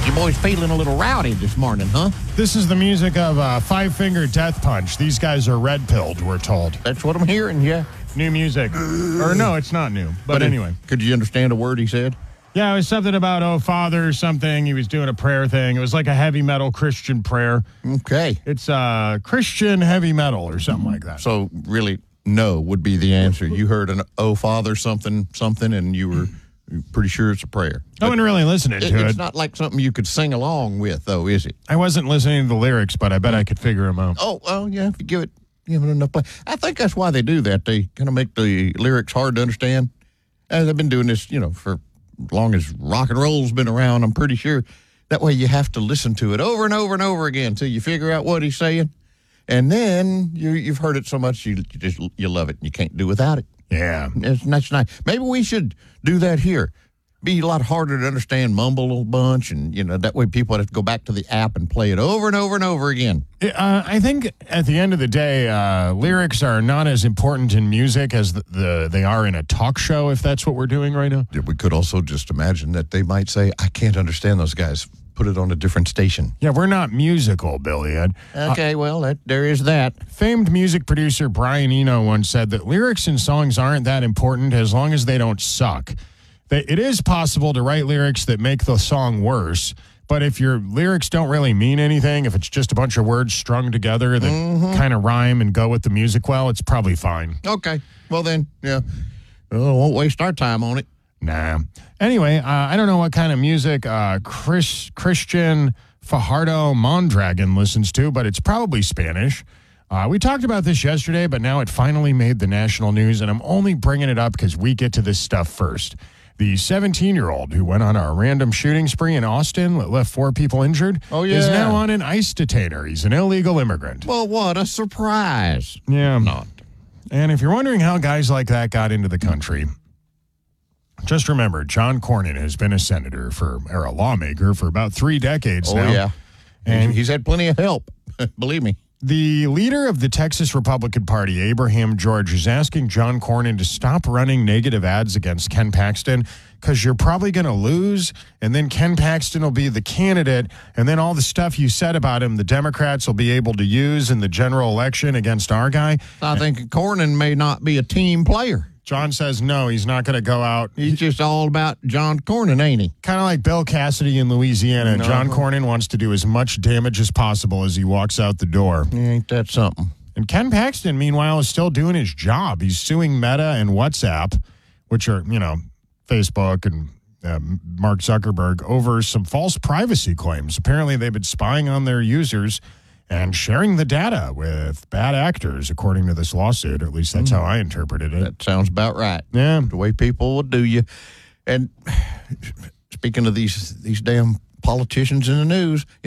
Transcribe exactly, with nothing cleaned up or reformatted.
Your boy's feeling a little rowdy this morning, huh? This is the music of uh, Five Finger Death Punch. These guys are red-pilled, we're told. That's what I'm hearing, yeah. New music. Or no, it's not new. But, but anyway. It, could you understand a word he said? Yeah, it was something about, oh, Father or something. He was doing a prayer thing. It was like a heavy metal Christian prayer. Okay. It's uh, Christian heavy metal or something like that. So really, no would be the answer. You heard an, oh, Father something, something, and you were pretty sure it's a prayer. I wasn't really listening it, to it. It's not like something you could sing along with, though, is it? I wasn't listening to the lyrics, but I bet I could figure them out. Oh, well, yeah, if you give it, give it enough play. I think that's why they do that. They kind of make the lyrics hard to understand. And they've been doing this, you know, for as long as rock and roll's been around, I'm pretty sure. That way you have to listen to it over and over and over again until you figure out what he's saying. And then you, you've heard it so much, you, you just you love it, and you can't do without it. Yeah. It's, that's nice. Maybe we should do that here. Be a lot harder to understand, mumble a bunch, and, you know, that way people have to go back to the app and play it over and over and over again. Uh, I think at the end of the day, uh, lyrics are not as important in music as the, the they are in a talk show, if that's what we're doing right now. Yeah, we could also just imagine that they might say, I can't understand those guys. Put it on a different station. Yeah, we're not musical, Billy Ed. Okay, uh, well, that, there is that. Famed music producer Brian Eno once said that lyrics in songs aren't that important as long as they don't suck. It is possible to write lyrics that make the song worse, but if your lyrics don't really mean anything, if it's just a bunch of words strung together that mm-hmm. kind of rhyme and go with the music well, it's probably fine. Okay. Well, then, yeah. Well, I won't waste our time on it. Nah. Anyway, uh, I don't know what kind of music uh, Chris, Christian Fajardo Mondragon listens to, but it's probably Spanish. Uh, we talked about this yesterday, but now it finally made the national news, and I'm only bringing it up because we get to this stuff first. The seventeen-year-old who went on a random shooting spree in Austin that left four people injured oh, yeah. is now on an ICE detainer. He's an illegal immigrant. Well, what a surprise. Yeah. Not. And if you're wondering how guys like that got into the country, just remember, John Cornyn has been a senator for, or a lawmaker for about three decades oh, now. Oh, yeah. And he's had plenty of help, believe me. The leader of the Texas Republican Party, Abraham George, is asking John Cornyn to stop running negative ads against Ken Paxton because you're probably going to lose, and then Ken Paxton will be the candidate, and then all the stuff you said about him, the Democrats will be able to use in the general election against our guy. I think Cornyn may not be a team player. John says no, he's not going to go out. He's just all about John Cornyn, ain't he? Kind of like Bill Cassidy in Louisiana. No. John Cornyn wants to do as much damage as possible as he walks out the door. Ain't that something? And Ken Paxton, meanwhile, is still doing his job. He's suing Meta and WhatsApp, which are, you know, Facebook and uh, Mark Zuckerberg, over some false privacy claims. Apparently, they've been spying on their users and sharing the data with bad actors, according to this lawsuit. Or at least that's mm. how I interpreted it. That sounds about right. Yeah. The way people will do you. And speaking of these these damn politicians in the news,